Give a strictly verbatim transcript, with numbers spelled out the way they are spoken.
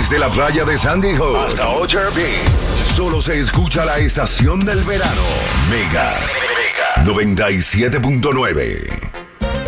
Desde la playa de Sandy Hook hasta Orchard Beach, solo se escucha la estación del verano. Mega noventa y siete punto nueve.